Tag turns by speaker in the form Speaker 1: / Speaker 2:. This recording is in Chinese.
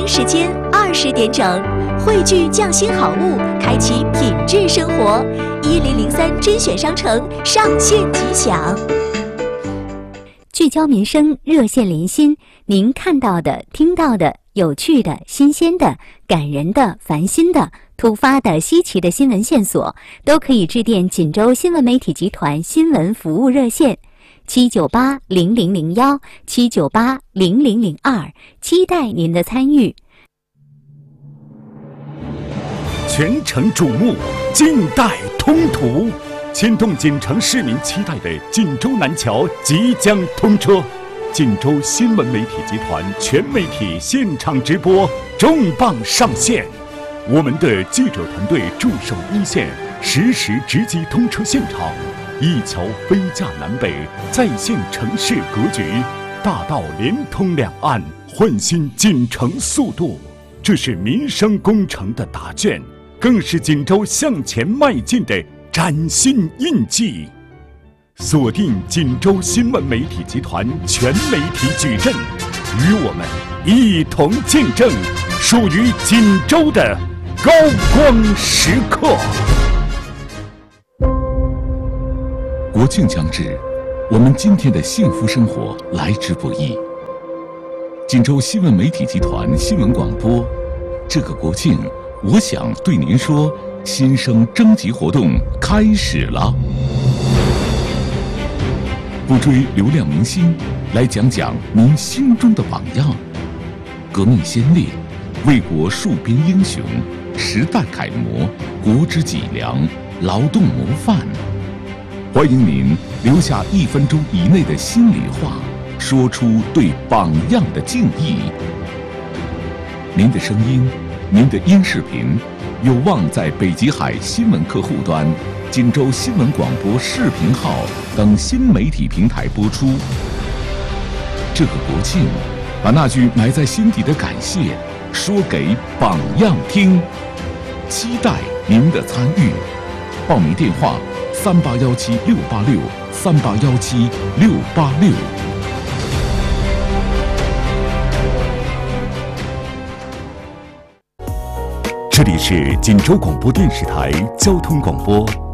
Speaker 1: 京时间20点整，汇聚匠心好物，开启品质生活。1003甄选商城上线即享。聚焦民生，热线连心，您看到的、听到的、有趣的、新鲜的、感人的、烦心的、突发的、稀奇的新闻线索，都可以致电锦州新闻媒体集团新闻服务热线7980001 7980002，期待您的参与。
Speaker 2: 全城瞩目，近代通途，牵动锦城市民期待的锦州南桥即将通车。锦州新闻媒体集团全媒体现场直播重磅上线，我们的记者团队驻守一线，实时直击通车现场，一桥飞架南北，再现城市格局，大道连通两岸，焕新锦城速度。这是民生工程的答卷，更是锦州向前迈进的崭新印记。锁定锦州新闻媒体集团全媒体矩阵，与我们一同见证属于锦州的高光时刻。
Speaker 3: 国庆将至，我们今天的幸福生活来之不易。锦州新闻媒体集团新闻广播，这个国庆，我想对您说，新生征集活动开始了。不追流量明星，来讲讲您心中的榜样。革命先烈，为国戍边英雄，时代楷模，国之脊梁，劳动模范。欢迎您留下1分钟以内的心里话，说出对榜样的敬意。您的声音，您的音视频，有望在北极海新闻客户端、锦州新闻广播视频号等新媒体平台播出。这个国庆，把那句埋在心底的感谢说给榜样听，期待您的参与。报名电话：3817-686 3817-686。
Speaker 2: 这里是锦州广播电视台交通广播